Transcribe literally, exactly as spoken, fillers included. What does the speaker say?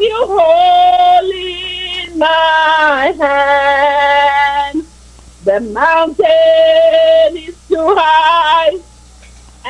you hold in my hand. The mountain is too high